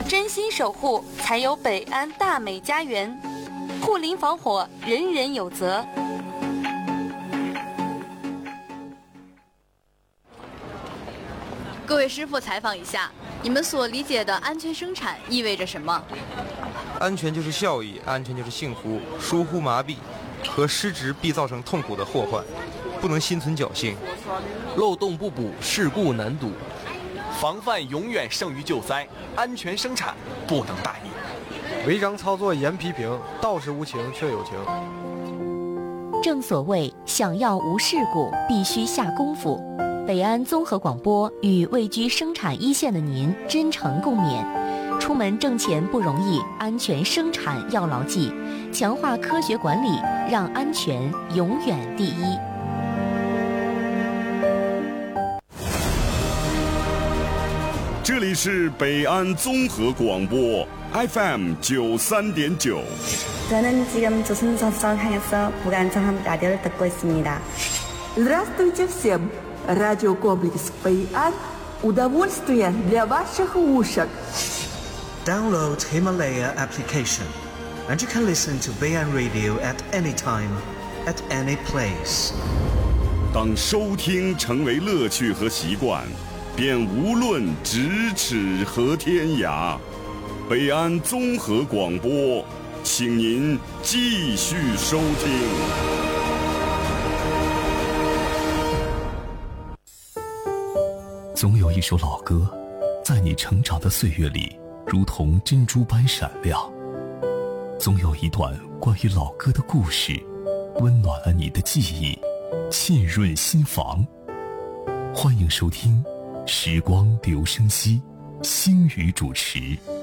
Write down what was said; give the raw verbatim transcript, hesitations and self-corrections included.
真心守护，才有北安大美家园。护林防火，人人有责。 各位师傅，采访一下，你们所理解的安全生产意味着什么？ 安全就是效益，安全就是幸福。疏忽麻痹和失职必造成痛苦的祸患，不能心存侥幸。 漏洞不补，事故难堵。防范永远胜于救灾，安全生产不能大意。 违章操作严批评，道是无情却有情。 正所谓想要无事故，必须下功夫。北安综合广播与位居生产一线的您真诚共勉。出门挣钱不容易，安全生产要牢记，强化科学管理，让安全永远第一。 这里是北安综合广播 F M 九三点九。 저는 지금 조선선성 향해서 무관정함 라디오를 듣고 있습니다. Здравствуйте всем! Радиокомплекс «Бэйан» – удовольствие для ваших ушек. Download Himalaya application, and you can listen to Baian Radio at any time, at any place. 当收听成为乐趣和习惯，便无论咫尺和天涯。北安综合广播，请您继续收听。 总有一首老歌，在你成长的岁月里，如同珍珠般闪亮。总有一段关于老歌的故事，温暖了你的记忆，沁润心房。欢迎收听《时光留声机》，星宇主持。